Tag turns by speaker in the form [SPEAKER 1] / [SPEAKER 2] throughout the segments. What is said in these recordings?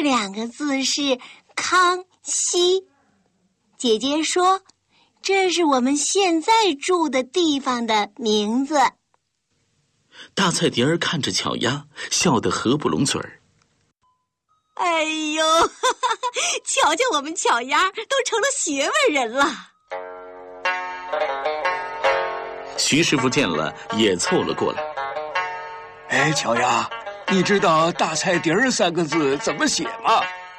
[SPEAKER 1] 2个字是康熙。姐姐说，这是我们现在住的地方的名字。
[SPEAKER 2] 大菜碟儿看着巧丫，笑得合不拢嘴儿。
[SPEAKER 1] 哎呦，瞧瞧我们巧丫都成了学问人了。
[SPEAKER 2] 徐师傅见了也凑了过来。
[SPEAKER 3] 哎，巧丫，你知道大菜碟儿3个字怎么写吗？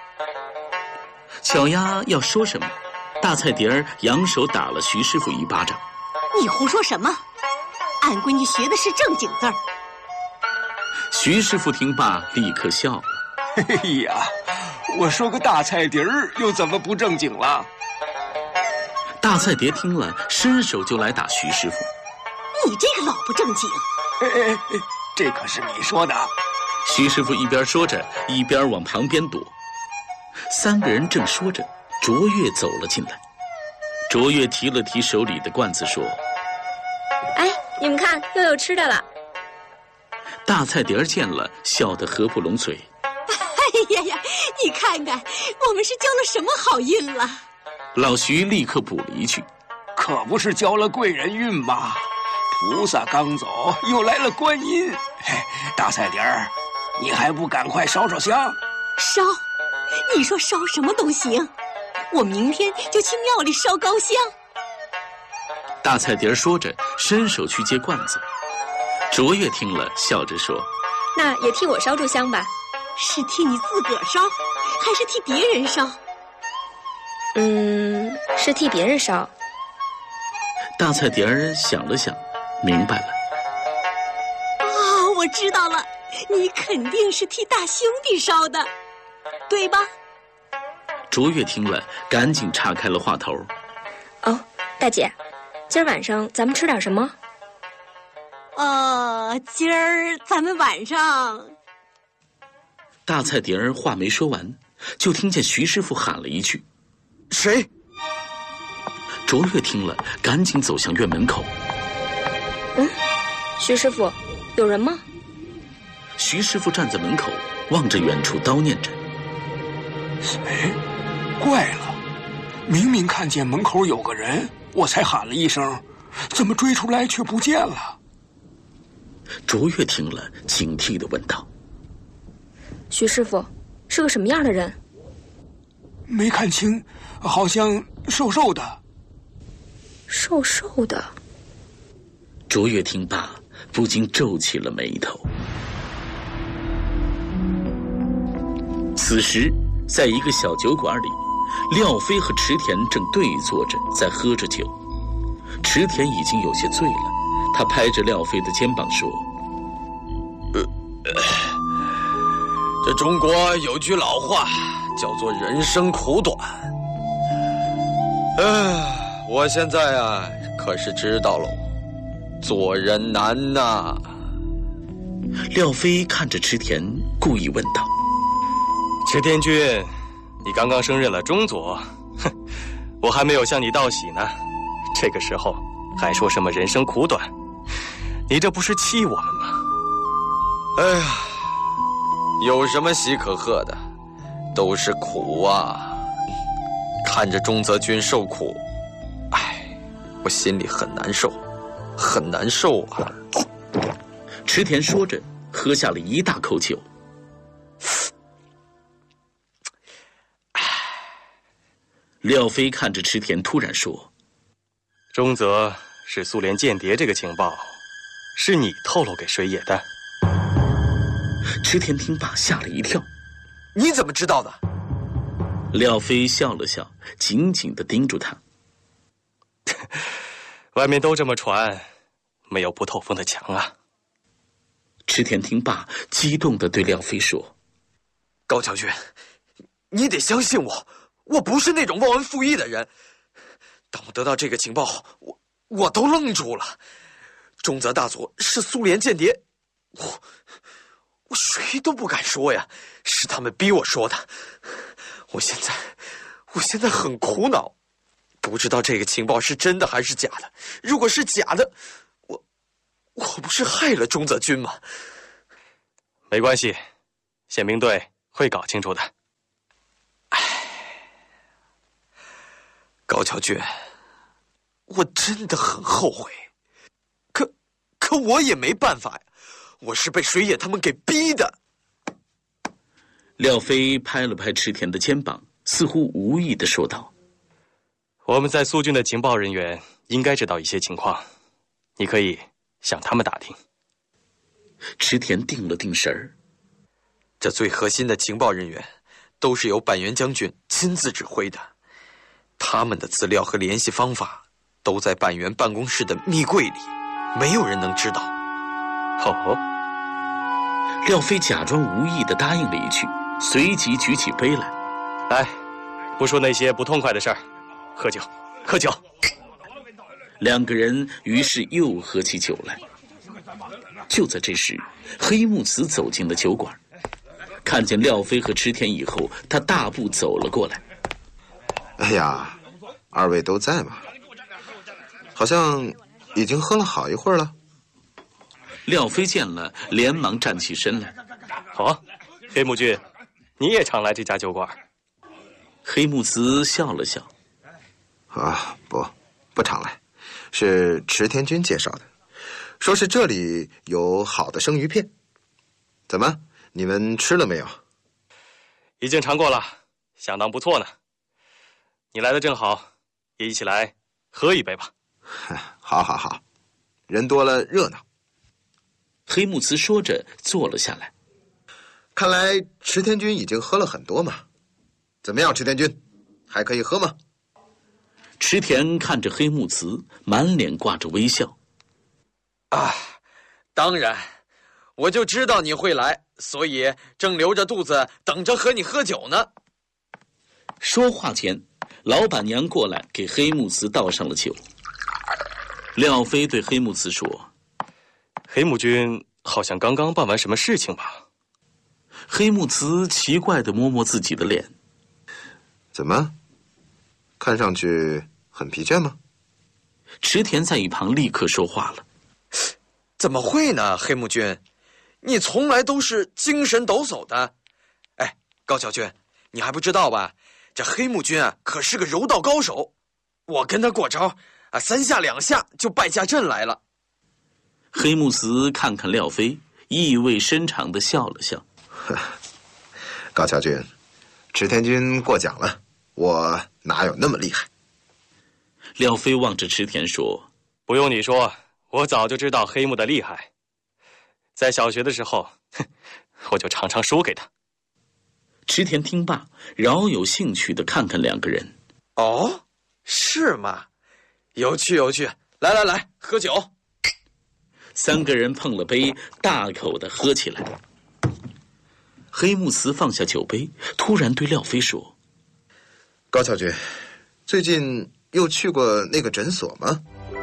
[SPEAKER 2] 巧丫要说什么，大菜碟儿扬手打了徐师傅一巴掌。
[SPEAKER 1] 你胡说什么？俺闺女学的是正经字儿。
[SPEAKER 2] 徐师傅听罢立刻笑了。
[SPEAKER 3] 哎呀，我说个大菜碟儿又怎么不正经了？
[SPEAKER 2] 大菜碟听了，伸手就来打徐师傅。
[SPEAKER 1] 你这个老不正经！
[SPEAKER 3] 哎，这可是你说的。
[SPEAKER 2] 徐师傅一边说着，一边往旁边躲。3个人正说着，卓越走了进来。卓越提了提手里的罐子，说：“
[SPEAKER 4] 哎，你们看，又有吃的了。”
[SPEAKER 2] 大菜碟儿见了，笑得合不拢嘴。
[SPEAKER 1] 哎呀呀，你看看，我们是交了什么好运了？
[SPEAKER 2] 老徐立刻补了一句：“
[SPEAKER 3] 可不是交了贵人运吗？菩萨刚走，又来了观音。嘿，大菜碟儿，你还不赶快烧烧香？
[SPEAKER 1] 烧？你说烧什么都行，我明天就去庙里烧高香。”
[SPEAKER 2] 大菜碟儿说着，伸手去接罐子。卓越听了，笑着说：“
[SPEAKER 4] 那也替我烧炷香吧。”
[SPEAKER 1] 是替你自个儿烧，还是替别人烧？
[SPEAKER 4] 是替别人烧。
[SPEAKER 2] 大菜碟儿想了想，明白了。
[SPEAKER 1] 我知道了，你肯定是替大兄弟烧的，对吧？
[SPEAKER 2] 卓越听了，赶紧岔开了话头。
[SPEAKER 4] 哦，大姐，今儿晚上咱们吃点什么？
[SPEAKER 1] 今儿咱们晚上……
[SPEAKER 2] 大菜碟儿话没说完，就听见徐师傅喊了一句：“
[SPEAKER 5] 谁？”
[SPEAKER 2] 卓越听了，赶紧走向院门口。
[SPEAKER 4] 徐师傅，有人吗？
[SPEAKER 2] 徐师傅站在门口，望着远处叨念着：“
[SPEAKER 3] 哎，怪了，明明看见门口有个人，我才喊了一声，怎么追出来却不见了？”
[SPEAKER 2] 卓越听了，警惕地问道：“
[SPEAKER 4] 徐师傅，是个什么样的人？”
[SPEAKER 3] 没看清，好像瘦瘦的。
[SPEAKER 4] 瘦瘦的。
[SPEAKER 2] 卓越听罢，不禁皱起了眉头。此时，在一个小酒馆里，廖飞和池田正对坐着，在喝着酒。池田已经有些醉了，他拍着廖飞的肩膀说：“
[SPEAKER 5] 这中国有句老话，叫做人生苦短。我现在啊，可是知道喽，做人难呐。”
[SPEAKER 2] 廖飞看着池田，故意问道：“
[SPEAKER 6] 池田君，你刚刚升任了中佐，我还没有向你道喜呢。这个时候还说什么人生苦短？你这不是气我们吗？”
[SPEAKER 5] 哎呀，有什么喜可贺的，都是苦啊！看着中泽君受苦，我心里很难受，很难受啊！
[SPEAKER 2] 池田说着，喝下了一大口酒。廖飞看着池田，突然说：“
[SPEAKER 6] 中泽是苏联间谍，这个情报是你透露给水野的？”
[SPEAKER 2] 池田听罢吓了一跳：“
[SPEAKER 5] 你怎么知道的？”
[SPEAKER 2] 廖飞笑了笑，紧紧地盯住他。
[SPEAKER 6] 外面都这么传，没有不透风的墙啊。
[SPEAKER 2] 池田听罢，激动地对廖飞说：“
[SPEAKER 5] 高将军，你得相信我，我不是那种忘恩负义的人。当我得到这个情报，我都愣住了。中泽大佐是苏联间谍，我谁都不敢说呀，是他们逼我说的。我现在很苦恼，不知道这个情报是真的还是假的。如果是假的，我不是害了中泽君吗？
[SPEAKER 6] 没关系，宪兵队会搞清楚的。
[SPEAKER 5] 高桥君，我真的很后悔，可我也没办法呀，我是被水野他们给逼的。
[SPEAKER 2] 廖飞拍了拍池田的肩膀，似乎无意地说道：“
[SPEAKER 6] 我们在苏郡的情报人员应该知道一些情况，你可以向他们打听。”
[SPEAKER 2] 池田定了定神儿，
[SPEAKER 5] 这最核心的情报人员都是由板垣将军亲自指挥的，他们的资料和联系方法都在板垣办公室的密柜里，没有人能知道。
[SPEAKER 6] 哦，
[SPEAKER 2] 廖飞假装无意地答应了一句，随即举起杯来。
[SPEAKER 6] 来，不说那些不痛快的事儿，喝酒，喝酒。
[SPEAKER 2] 两个人于是又喝起酒来。就在这时，黑木慈走进了酒馆，看见廖飞和池田以后，他大步走了过来。
[SPEAKER 7] 哎呀，二位都在吗？好像已经喝了好一会儿了。
[SPEAKER 2] 廖飞见了，连忙站起身来。
[SPEAKER 6] 好，黑木君，你也常来这家酒馆。
[SPEAKER 2] 黑木慈笑了笑。
[SPEAKER 7] 啊，不常来，是池田君介绍的，说是这里有好的生鱼片。怎么，你们吃了没有？
[SPEAKER 6] 已经尝过了，相当不错呢。你来的正好，也一起来喝一杯吧。
[SPEAKER 7] 好，人多了热闹。
[SPEAKER 2] 黑木慈说着坐了下来。
[SPEAKER 7] 看来池田君已经喝了很多嘛。怎么样，池田君，还可以喝吗？
[SPEAKER 2] 池田看着黑木慈，满脸挂着微笑。
[SPEAKER 5] 啊，当然，我就知道你会来，所以正留着肚子等着和你喝酒呢。
[SPEAKER 2] 说话间，老板娘过来给黑木慈倒上了酒。廖飞对黑木慈说：“
[SPEAKER 6] 黑木君好像刚刚办完什么事情吧？”
[SPEAKER 2] 黑木慈奇怪地摸摸自己的脸。
[SPEAKER 7] 怎么，看上去很疲倦吗？
[SPEAKER 2] 池田在一旁立刻说话了：“
[SPEAKER 5] 怎么会呢，黑木君，你从来都是精神抖擞的。哎，高桥君，你还不知道吧？这黑木君啊，可是个柔道高手，我跟他过招啊，3下2下就败下阵来了。”
[SPEAKER 2] 黑木慈看看廖飞，意味深长地笑了笑。
[SPEAKER 7] 高桥君，池田君过奖了，我哪有那么厉害？
[SPEAKER 2] 廖飞望着池田说：“
[SPEAKER 6] 不用你说，我早就知道黑木的厉害。在小学的时候，我就常常输给他。”
[SPEAKER 2] 池田听罢，饶有兴趣地看看两个人。
[SPEAKER 5] 哦，是吗？有趣有趣，来，喝酒。
[SPEAKER 2] 3个人碰了杯，大口地喝起来。黑木慈放下酒杯，突然对廖飞说：“
[SPEAKER 7] 高桥君，最近又去过那个诊所吗？”“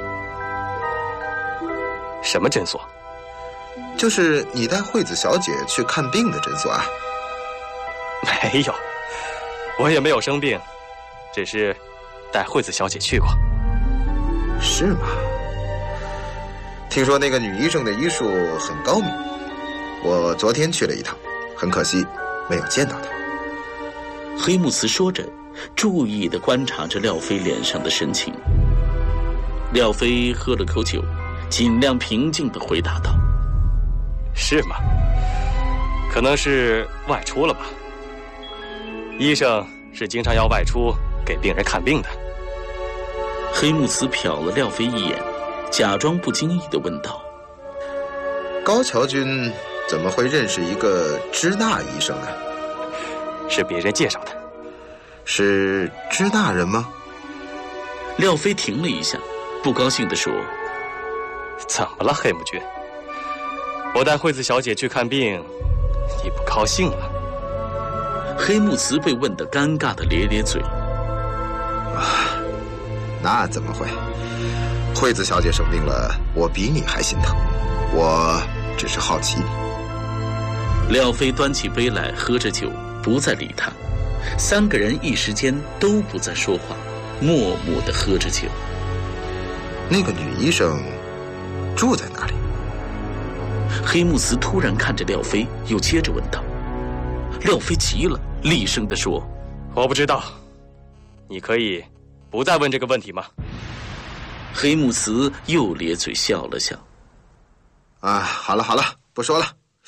[SPEAKER 6] 什么诊所？”“
[SPEAKER 7] 就是你带惠子小姐去看病的诊所啊。”“
[SPEAKER 6] 没有，我也没有生病，只是带惠子小姐去过。”“
[SPEAKER 7] 是吗？听说那个女医生的医术很高明，我昨天去了一趟，很可惜没有见到她。”
[SPEAKER 2] 黑木慈说着，注意地观察着廖飞脸上的神情。廖飞喝了口酒，尽量平静地回答道：“
[SPEAKER 6] 是吗？可能是外出了吧。医生是经常要外出给病人看病的。”
[SPEAKER 2] 黑木慈瞟了廖飞一眼，假装不经意地问道：“
[SPEAKER 7] 高桥君怎么会认识一个支那医生呢？”“
[SPEAKER 6] 是别人介绍的。”“
[SPEAKER 7] 是支那人吗？”
[SPEAKER 2] 廖飞停了一下，不高兴地说：“
[SPEAKER 6] 怎么了，黑木君？我带惠子小姐去看病，你不高兴了？”
[SPEAKER 2] 黑木慈被问得尴尬的咧咧嘴。
[SPEAKER 7] “啊，那怎么会？惠子小姐生病了，我比你还心疼。我只是好奇。”
[SPEAKER 2] 廖飞端起杯来，喝着酒，不再理他。3个人一时间都不再说话，默默地喝着酒。
[SPEAKER 7] 那个女医生住在哪里？
[SPEAKER 2] 黑木慈突然看着廖飞，又接着问道。廖飞急了，厉声地说：“
[SPEAKER 6] 我不知道，你可以不再问这个问题吗？
[SPEAKER 2] 黑木慈又咧嘴笑了笑。
[SPEAKER 7] 好了好了，不说了。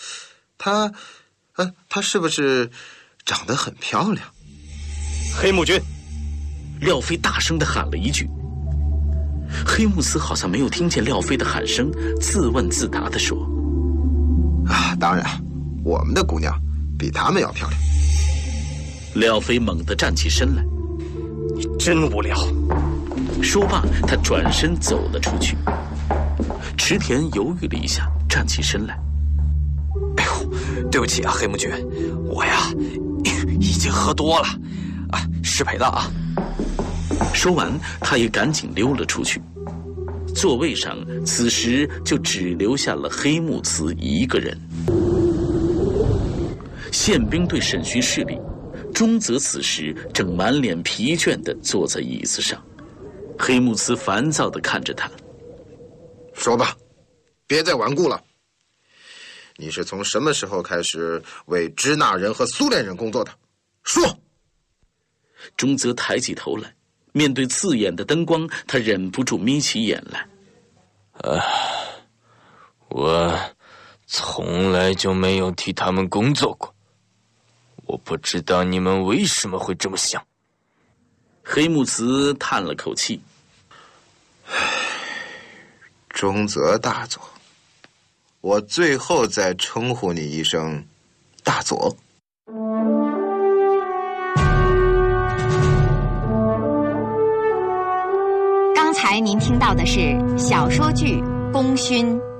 [SPEAKER 7] 她是不是长得很漂亮？
[SPEAKER 6] 黑木君，
[SPEAKER 2] 廖飞大声地喊了一句。黑木慈好像没有听见廖飞的喊声，自问自答地说：“
[SPEAKER 7] 当然，我们的姑娘比她们要漂亮。”
[SPEAKER 2] 廖飞猛地站起身来：“
[SPEAKER 6] 你真无聊。”
[SPEAKER 2] 说罢，他转身走了出去。池田犹豫了一下，站起身来：“
[SPEAKER 5] 哎呦，对不起啊，黑木君，我呀已经喝多了，失陪了啊。”
[SPEAKER 2] 说完，他也赶紧溜了出去。座位上此时就只留下了黑木慈一个人。宪兵队审讯室里，中泽此时正满脸疲倦地坐在椅子上。黑木慈烦躁地看着他：“
[SPEAKER 7] 说吧，别再顽固了。你是从什么时候开始为支那人和苏联人工作的？说。”
[SPEAKER 2] 中泽抬起头来，面对刺眼的灯光，他忍不住眯起眼来。
[SPEAKER 8] 我从来就没有替他们工作过，我不知道你们为什么会这么想。
[SPEAKER 2] 黑木慈叹了口气：“
[SPEAKER 7] 中泽大佐，我最后再称呼你一声大佐。”
[SPEAKER 9] 刚才您听到的是小说剧《功勋》。